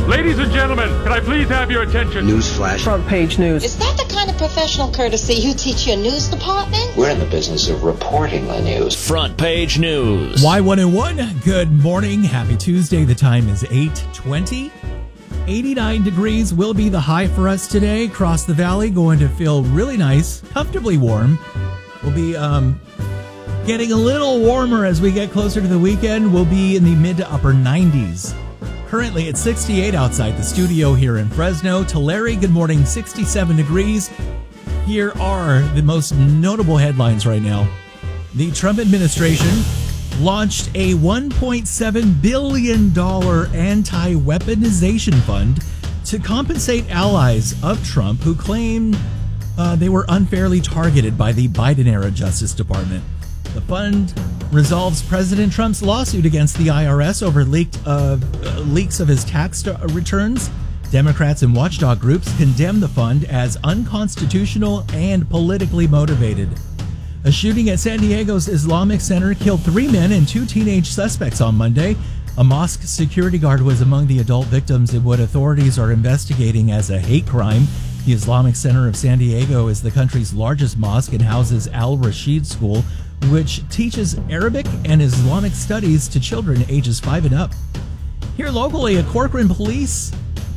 Ladies and gentlemen, can I please have your attention? Newsflash. Front page news. Is that the kind of professional courtesy you teach your news department? We're in the business of reporting the news. Front page news. Y101, good morning. Happy Tuesday. The time is 8:20. 89 degrees will be the high for us today. Across the valley, going to feel really nice, comfortably warm. We'll be getting a little warmer as we get closer to the weekend. We'll be in the mid to upper 90s. Currently, it's 68 outside the studio here in Fresno. Tulare, good morning, 67 degrees. Here are the most notable headlines right now. The Trump administration launched a $1.7 billion anti-weaponization fund to compensate allies of Trump who claim they were unfairly targeted by the Biden-era Justice Department. The fund resolves President Trump's lawsuit against the IRS over leaks of his tax returns. Democrats and watchdog groups condemn the fund as unconstitutional and politically motivated. A shooting at San Diego's Islamic Center killed 3 men and 2 teenage suspects on Monday. A mosque security guard was among the adult victims in what authorities are investigating as a hate crime. The Islamic Center of San Diego is the country's largest mosque and houses Al Rashid School, which teaches Arabic and Islamic studies to children ages 5 and up. Here locally, Corcoran police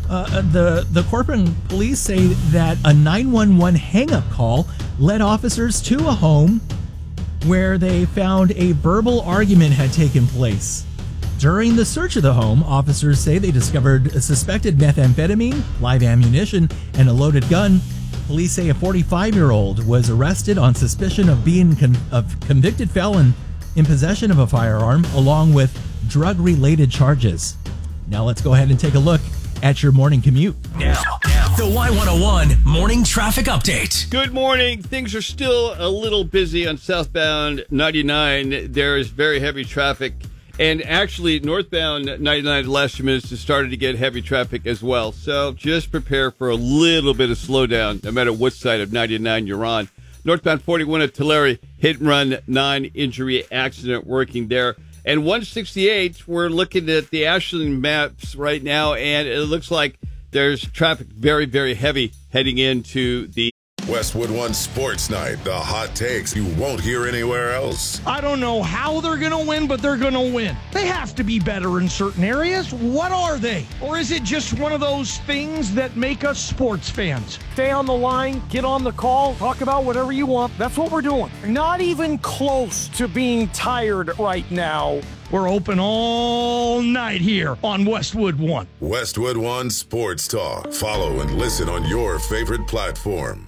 say that a 911 hang-up call led officers to a home where they found a verbal argument had taken place. During the search of the home, officers say they discovered a suspected methamphetamine, live ammunition, and a loaded gun. Police say a 45-year-old was arrested on suspicion of being a convicted felon in possession of a firearm, along with drug-related charges. Now let's go ahead and take a look at your morning commute. Now, the Y101 morning traffic update. Good morning. Things are still a little busy on southbound 99. There is very heavy traffic. And actually, northbound 99, the last few minutes, has started to get heavy traffic as well. So just prepare for a little bit of slowdown, no matter what side of 99 you're on. Northbound 41 at Tulare, hit and run, non-injury accident working there. And 168, we're looking at the Ashland maps right now, and it looks like there's traffic very, very heavy heading into the Westwood One Sports Night, the hot takes you won't hear anywhere else. I don't know how they're going to win, but they're going to win. They have to be better in certain areas. What are they? Or is it just one of those things that make us sports fans? Stay on the line, get on the call, talk about whatever you want. That's what we're doing. Not even close to being tired right now. We're open all night here on Westwood One. Westwood One Sports Talk. Follow and listen on your favorite platform.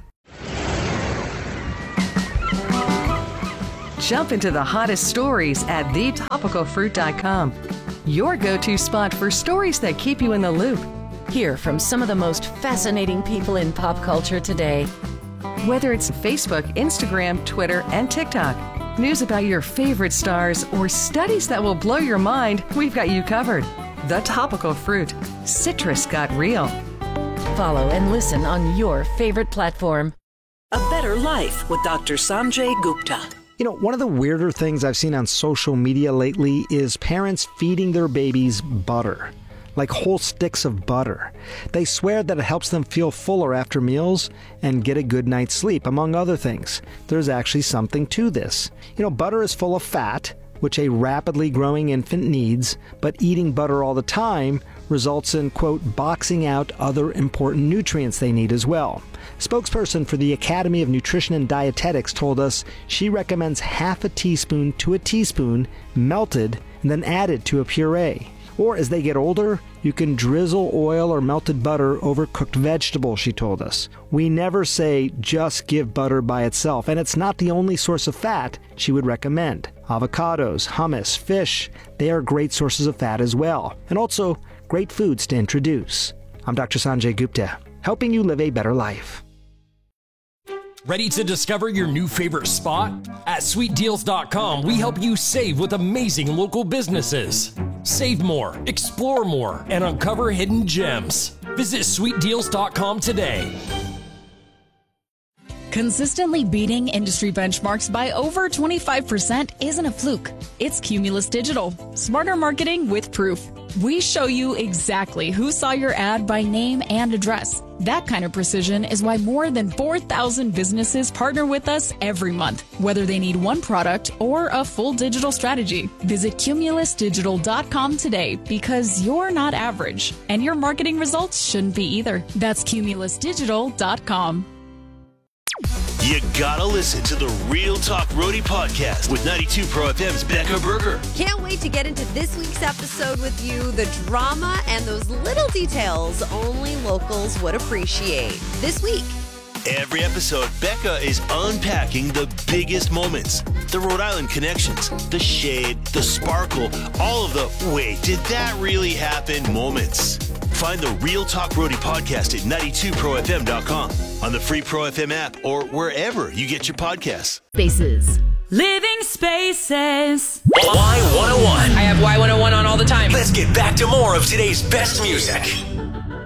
Jump into the hottest stories at thetopicalfruit.com. Your go-to spot for stories that keep you in the loop. Hear from some of the most fascinating people in pop culture today. Whether it's Facebook, Instagram, Twitter, and TikTok, news about your favorite stars, or studies that will blow your mind, we've got you covered. The Topical Fruit. Citrus got real. Follow and listen on your favorite platform. A Better Life with Dr. Sanjay Gupta. You know, one of the weirder things I've seen on social media lately is parents feeding their babies butter, like whole sticks of butter. They swear that it helps them feel fuller after meals and get a good night's sleep, among other things. There's actually something to this. You know, butter is full of fat, which a rapidly growing infant needs, but eating butter all the time results in, quote, boxing out other important nutrients they need as well. Spokesperson for the Academy of Nutrition and Dietetics told us she recommends half a teaspoon to a teaspoon melted and then added to a puree. Or as they get older, you can drizzle oil or melted butter over cooked vegetables, she told us. We never say just give butter by itself, and it's not the only source of fat she would recommend. Avocados, hummus, fish, they are great sources of fat as well, and also great foods to introduce. I'm Dr. Sanjay Gupta, helping you live a better life. Ready to discover your new favorite spot? At sweetdeals.com, we help you save with amazing local businesses. Save more, explore more, and uncover hidden gems. Visit sweetdeals.com today. Consistently beating industry benchmarks by over 25% isn't a fluke. It's Cumulus Digital. Smarter marketing with proof. We show you exactly who saw your ad by name and address. That kind of precision is why more than 4,000 businesses partner with us every month, whether they need one product or a full digital strategy. Visit cumulusdigital.com today because you're not average, and your marketing results shouldn't be either. That's cumulusdigital.com. You gotta listen to the Real Talk Roadie podcast with 92 Pro FM's Becca Berger. Can't wait to get into this week's episode with you. The drama and those little details only locals would appreciate. This week. Every episode, Becca is unpacking the biggest moments, the Rhode Island connections, the shade, the sparkle, all of the wait, did that really happen moments. Find the Real Talk Roadie podcast at 92profm.com, on the free Pro FM app, or wherever you get your podcasts. Spaces. Living Spaces. Y101. I have Y101 on all the time. Let's get back to more of today's best music.